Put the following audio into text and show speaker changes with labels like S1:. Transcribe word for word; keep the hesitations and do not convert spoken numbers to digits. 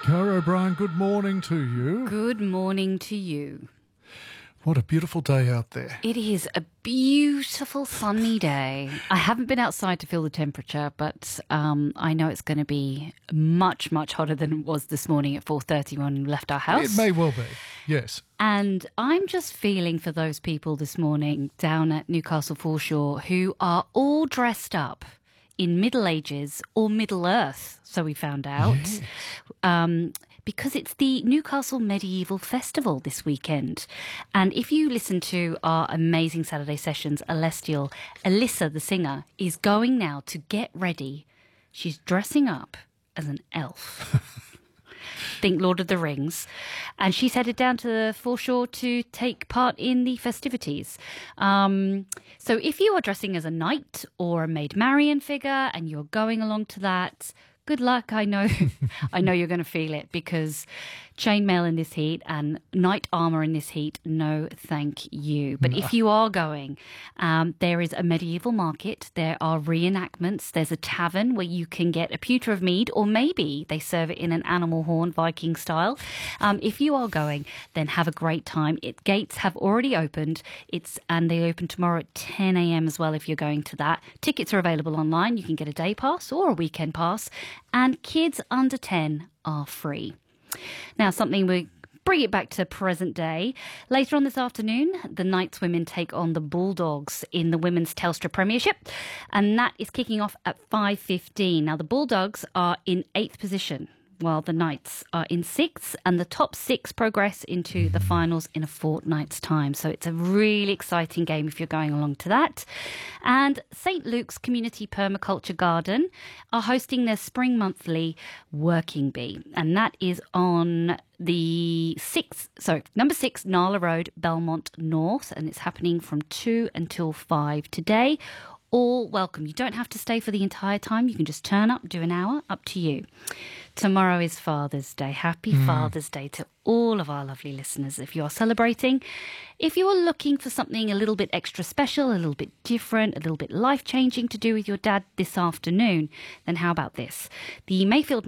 S1: Cara O'Brien, good morning to you.
S2: Good morning to you.
S1: What a beautiful day out there.
S2: It is a beautiful sunny day. I haven't been outside to feel the temperature, but um, I know it's going to be much, much hotter than it was this morning at four thirty when we left our house.
S1: It may well be, yes.
S2: And I'm just feeling for those people this morning down at Newcastle Foreshore who are all dressed up in Middle Ages or Middle Earth, so we found out.
S1: Yes.
S2: Um, because it's the Newcastle Medieval Festival this weekend. And if you listen to our amazing Saturday sessions, Celestial, Alyssa, the singer, is going now to get ready. She's dressing up as an elf. Think Lord of the Rings. And she's headed down to the foreshore to take part in the festivities. Um, so if you are dressing as a knight or a Maid Marian figure and you're going along to that, good luck. I know I know you're going to feel it, because chainmail in this heat and knight armour in this heat, no thank you. But if you are going, um, there is a medieval market, there are reenactments, there's a tavern where you can get a pewter of mead, or maybe they serve it in an animal horn Viking style. Um, if you are going, then have a great time. It gates have already opened, it's and they open tomorrow at ten a.m. as well if you're going to that. Tickets are available online. You can get a day pass or a weekend pass, and kids under ten are free. Now, something we bring it back to present day. Later on this afternoon, the Knights women take on the Bulldogs in the Women's Telstra Premiership, and that is kicking off at five fifteen. Now, the Bulldogs are in eighth position, while the Knights are in sixth, and the top six progress into the finals in a fortnight's time. So it's a really exciting game if you're going along to that. And Saint Luke's Community Permaculture Garden are hosting their spring monthly Working Bee, and that is on the sixth, sorry, number six, Nala Road, Belmont North, and it's happening from two until five today. All welcome. You don't have to stay for the entire time. You can just turn up, do an hour, up to you. Tomorrow is Father's Day. Happy mm. Father's Day to all of our lovely listeners if you are celebrating. If you are looking for something a little bit extra special, a little bit different, a little bit life-changing to do with your dad this afternoon, then how about this? The Mayfield